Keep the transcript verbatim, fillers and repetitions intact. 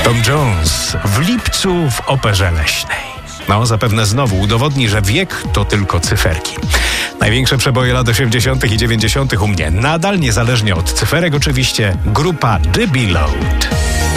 Tom Jones w lipcu w Operze Leśnej. No, zapewne znowu udowodni, że wiek to tylko cyferki. Największe przeboje lat osiemdziesiątych i dziewięćdziesiątych u mnie. Nadal, niezależnie od cyferek oczywiście, grupa The Below.